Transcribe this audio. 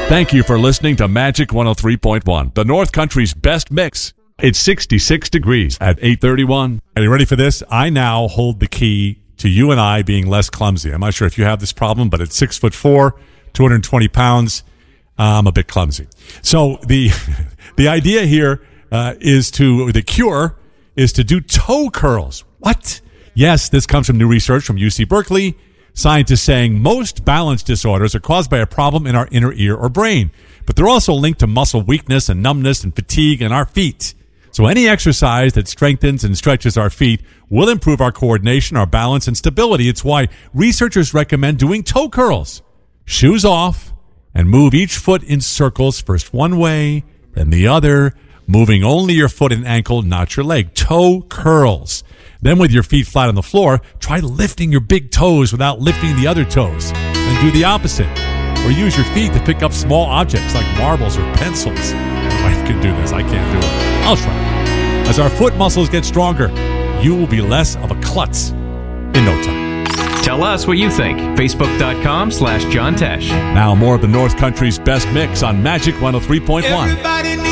Thank you for listening to Magic 103.1, the North Country's best mix. It's 66 degrees at 8:31. Are you ready for this? I now hold the key to you and I being less clumsy. I'm not sure if you have this problem, but at 6'4", 220 pounds, I'm a bit clumsy. So the idea here the cure is to do toe curls. What? Yes, this comes from new research from UC Berkeley. Scientists saying most balance disorders are caused by a problem in our inner ear or brain, but they're also linked to muscle weakness and numbness and fatigue in our feet. So any exercise that strengthens and stretches our feet will improve our coordination, our balance, and stability. It's why researchers recommend doing toe curls. Shoes off and move each foot in circles, first one way, then the other, moving only your foot and ankle, not your leg. Toe curls. Then with your feet flat on the floor, try lifting your big toes without lifting the other toes. And do the opposite. Or use your feet to pick up small objects like marbles or pencils. My wife can do this. I can't do it. I'll try. As our foot muscles get stronger, you will be less of a klutz in no time. Tell us what you think. Facebook.com/John Tesh. Now more of the North Country's best mix on Magic 103.1.